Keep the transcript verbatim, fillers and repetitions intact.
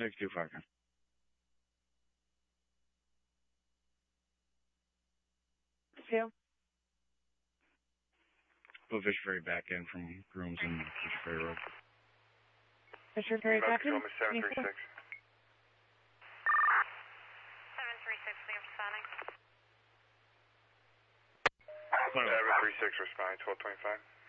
six two five. Two. Put Fish Ferry back in from Grooms and Fish Ferry Road. Fisher Ferry back in? seven three six. seven three six, Liam responding. seven three six responding, twelve twenty-five.